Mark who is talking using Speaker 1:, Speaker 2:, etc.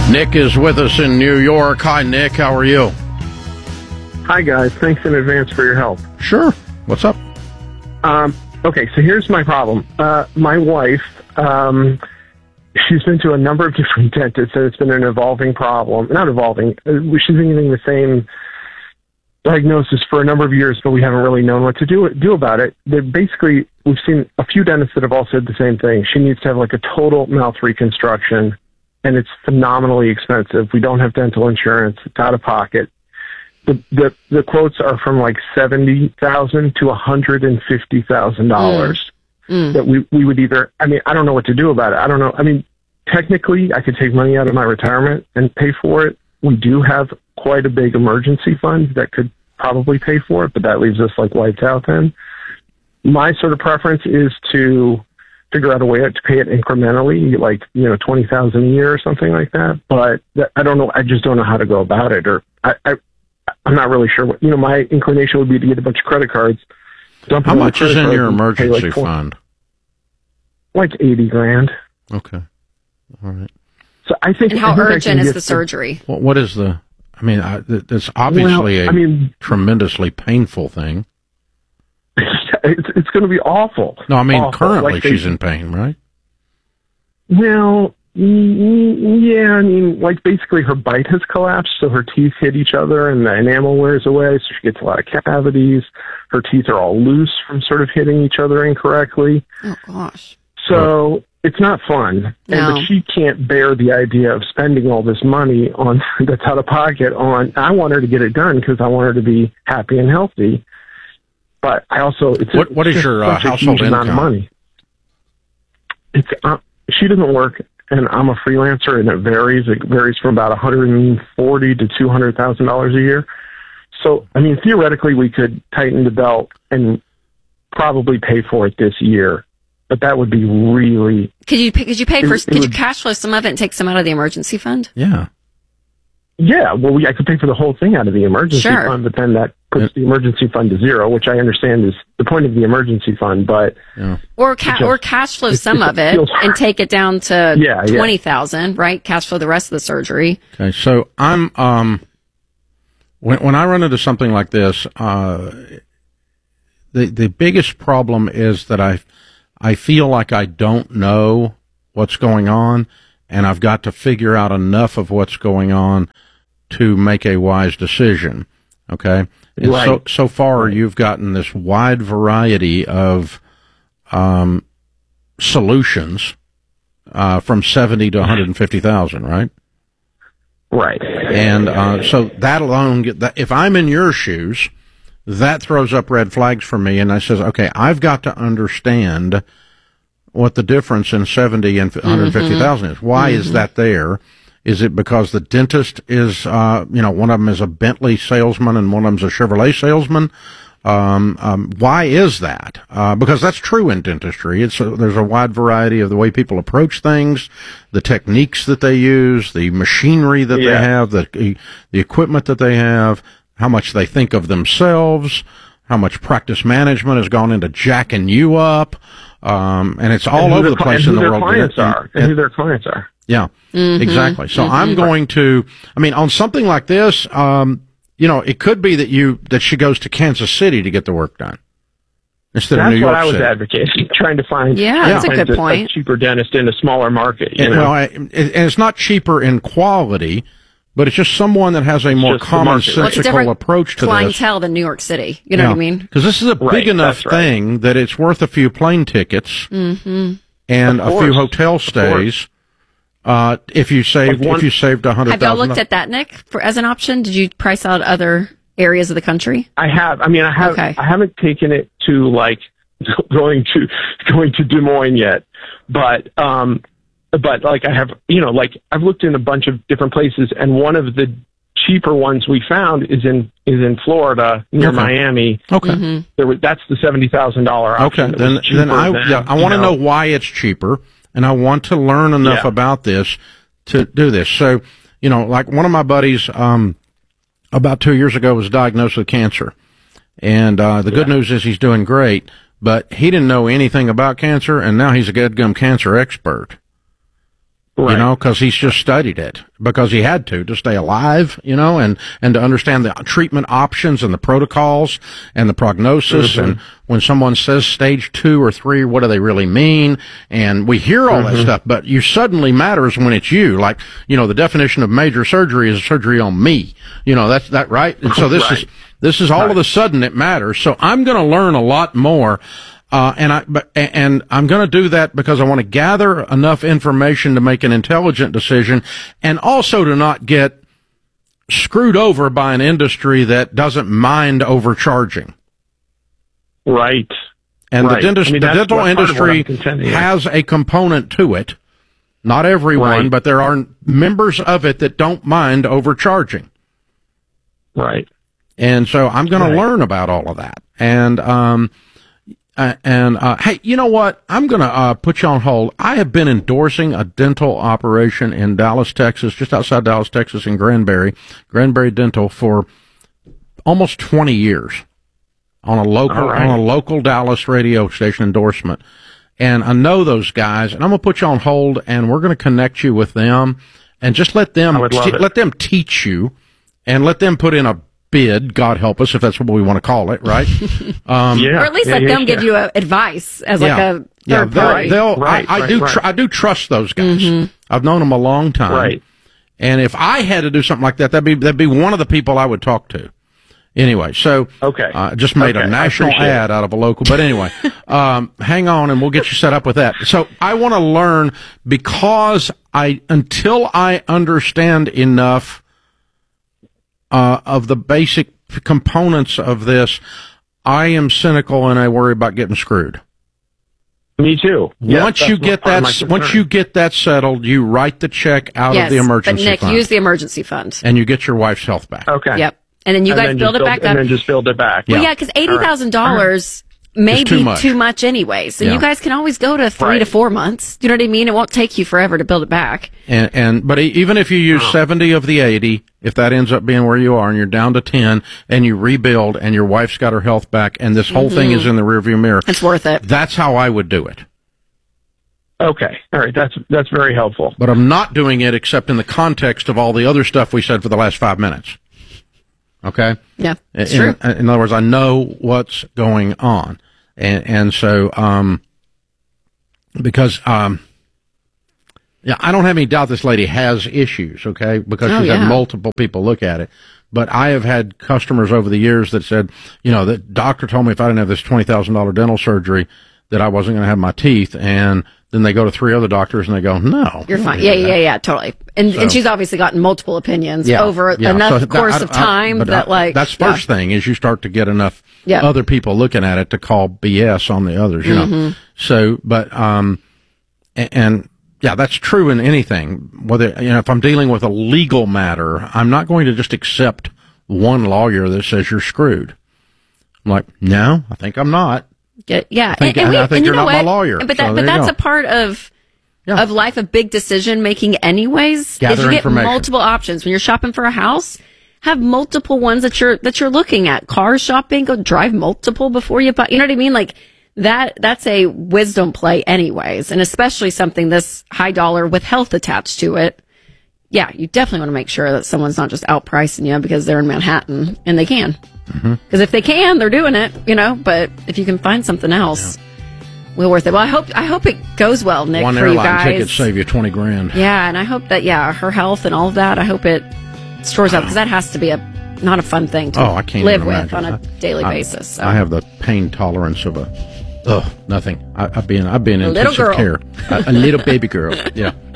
Speaker 1: Nick is with us in New York. Hi, Nick. How are you?
Speaker 2: Hi, guys. Thanks in advance for your help.
Speaker 1: Sure. What's up?
Speaker 2: Okay, so here's my problem. My wife, she's been to a number of different dentists, and it's been an evolving problem. Not evolving. She's been getting the same diagnosis for a number of years, but we haven't really known what to do about it. Basically, we've seen a few dentists that have all said the same thing. She needs to have like a total mouth reconstruction, and it's phenomenally expensive. We don't have dental insurance. It's out of pocket. The quotes are from like $70,000 to $150,000 that we would either. I mean, I don't know what to do about it. I don't know. I mean, technically, I could take money out of my retirement and pay for it. We do have quite a big emergency fund that could probably pay for it, but that leaves us like wiped out then. My sort of preference is to figure out a way to pay it incrementally, like, $20,000 a year or something like that. But I don't know. I just don't know how to go about it, or I'm not really sure what, my inclination would be to get a bunch of credit cards.
Speaker 1: How much is in your emergency fund?
Speaker 2: Like $80,000.
Speaker 1: Okay. All right.
Speaker 2: So I think.
Speaker 3: And how urgent is the surgery?
Speaker 1: What is the, it's obviously a tremendously painful thing.
Speaker 2: It's going to be awful.
Speaker 1: No, awful. Currently
Speaker 2: like
Speaker 1: she's in pain, right?
Speaker 2: Well, yeah, basically her bite has collapsed, so her teeth hit each other and the enamel wears away, so she gets a lot of cavities. Her teeth are all loose from sort of hitting each other incorrectly.
Speaker 3: Oh, gosh.
Speaker 2: So it's not fun.
Speaker 3: No.
Speaker 2: But she can't bear the idea of spending all this money on that's out of pocket on. I want her to get it done because I want her to be happy and healthy. But I also,
Speaker 1: what is your household income?
Speaker 2: Amount of money. It's she doesn't work, and I'm a freelancer, and it varies. It varies from about $140,000 to $200,000 a year. So, theoretically, we could tighten the belt and probably pay for it this year, but that would be really.
Speaker 3: Could you cash flow some of it and take some out of the emergency fund?
Speaker 1: Yeah.
Speaker 2: Yeah, well, I could pay for the whole thing out of the emergency fund, but then that puts the emergency fund to zero, which I understand is the point of the emergency fund. But
Speaker 3: or cash flow some of it and take it down to $20,000, right? Cash flow the rest of the surgery.
Speaker 1: Okay, so I'm when I run into something like this, the biggest problem is that I feel like I don't know what's going on, and I've got to figure out enough of what's going on to make a wise decision. Okay. And
Speaker 2: right.
Speaker 1: so far you've gotten this wide variety of solutions from 70 to 150,000, right?
Speaker 2: Right.
Speaker 1: And so that alone, if I'm in your shoes, that throws up red flags for me, and I says, okay, I've got to understand what the difference in 70 and 150,000 is. Why is that there? Is it because the dentist is, one of them is a Bentley salesman and one of them's a Chevrolet salesman? Why is that? Because that's true in dentistry. There's a wide variety of the way people approach things, the techniques that they use, the machinery that they have, the equipment that they have, how much they think of themselves, how much practice management has gone into jacking you up. And it's all over the place in the world.
Speaker 2: And who their clients are.
Speaker 1: Yeah, exactly. So I'm going to, on something like this, it could be that she goes to Kansas City to get the work done instead of New York City.
Speaker 2: That's what I was advocating, trying to find
Speaker 3: that's a good point.
Speaker 2: A cheaper dentist in a smaller market.
Speaker 1: And it's not cheaper in quality, but it's just someone that has a more commonsensical approach to this.
Speaker 3: Clientele than New York City. You know what I mean?
Speaker 1: Because this is a big enough thing that it's worth a few plane tickets and a few hotel stays. If you saved $100,000.
Speaker 3: Have y'all looked at that, Nick, as an option? Did you price out other areas of the country?
Speaker 2: I have. I haven't taken it to going to Des Moines yet, but like I have, I've looked in a bunch of different places, and one of the cheaper ones we found is in Florida near Miami.
Speaker 1: Okay,
Speaker 2: that's the $70,000 option.
Speaker 1: Okay, then I want to know why it's cheaper. And I want to learn enough about this to do this. So, like one of my buddies, about 2 years ago was diagnosed with cancer. And, the good news is he's doing great, but he didn't know anything about cancer. And now he's a GEDGUM cancer expert.
Speaker 2: Right.
Speaker 1: You know, because he's just studied it because he had to stay alive, you know, and to understand the treatment options and the protocols and the prognosis. And when someone says stage 2 or 3, what do they really mean? And we hear all that stuff, but you suddenly matters when it's you. Like, you know, the definition of major surgery is surgery on me. You know, that's that, right? And so this is all of a sudden it matters. So I'm going to learn a lot more. And I'm going to do that because I want to gather enough information to make an intelligent decision, and also to not get screwed over by an industry that doesn't mind overcharging.
Speaker 2: Right.
Speaker 1: And the dental industry has a component to it. Not everyone, but there are members of it that don't mind overcharging.
Speaker 2: Right.
Speaker 1: And so I'm going to learn about all of that. And hey, you know what? I'm going to put you on hold. I have been endorsing a dental operation in Dallas, Texas, just outside Dallas, Texas, in Granbury Dental, for almost 20 years on a local Dallas radio station endorsement. And I know those guys, and I'm going to put you on hold, and we're going to connect you with them, and just let them teach you, and let them put in a bid, God help us, if that's what we want to call it, right?
Speaker 3: Or at least let them give you advice as like a third party.
Speaker 1: I do trust those guys. I've known them a long time.
Speaker 2: Right.
Speaker 1: And if I had to do something like that, that'd be one of the people I would talk to. Anyway, so just made a national ad out of a local. But anyway, hang on, and we'll get you set up with that. So I want to learn, because until I understand enough of the basic components of this, I am cynical and I worry about getting screwed.
Speaker 2: Me too.
Speaker 1: Once you get that settled, you write the check out of the emergency fund.
Speaker 3: But Nick, use the emergency fund,
Speaker 1: and you get your wife's health back.
Speaker 2: Okay.
Speaker 3: Yep. And then you guys build it back up.
Speaker 2: And then just build it back.
Speaker 3: Well, because $80,000 may be too much anyway. So you guys can always go to 3 to 4 months. You know what I mean? It won't take you forever to build it back.
Speaker 1: But even if you use 70 of the 80, if that ends up being where you are and you're down to 10 and you rebuild and your wife's got her health back and this whole thing is in the rearview mirror,
Speaker 3: it's worth it.
Speaker 1: That's how I would do it.
Speaker 2: Okay. All right. That's very helpful.
Speaker 1: But I'm not doing it except in the context of all the other stuff we said for the last 5 minutes. Okay?
Speaker 3: Yeah. It's true.
Speaker 1: In other words, I know what's going on. And so, because, I don't have any doubt this lady has issues, okay? Because she's had multiple people look at it. But I have had customers over the years that said, you know, the doctor told me if I didn't have this $20,000 dental surgery that I wasn't going to have my teeth. And then they go to 3 other doctors and they go, no.
Speaker 3: You're fine. Yeah, totally. And she's obviously gotten multiple opinions over enough course of time
Speaker 1: that's first thing is you start to get enough other people looking at it to call BS on the others, you know. So, but, that's true in anything. Whether, you know, if I'm dealing with a legal matter, I'm not going to just accept one lawyer that says you're screwed. I'm like, no, I think I'm not.
Speaker 3: Yeah,
Speaker 1: I think you're not my lawyer.
Speaker 3: But that's a part of life, of big decision making anyways.
Speaker 1: Gather
Speaker 3: is you get
Speaker 1: information.
Speaker 3: Multiple options. When you're shopping for a house, have multiple ones that you're looking at. Car shopping, go drive multiple before you buy. You know what I mean? Like that's a wisdom play anyways. And especially something this high dollar with health attached to it. Yeah, you definitely want to make sure that someone's not just outpricing you because they're in Manhattan, and they can. Because if they can, they're doing it, you know. But if you can find something else, well worth it. Well, I hope it goes well, Nick,
Speaker 1: One
Speaker 3: for you guys.
Speaker 1: One airline ticket save you $20,000.
Speaker 3: Yeah, and I hope that her health and all of that. I hope it stores up, because that has to be not a fun thing to live with on a daily basis. So.
Speaker 1: I have the pain tolerance of nothing. I've been in intensive care. A little baby girl. Yeah.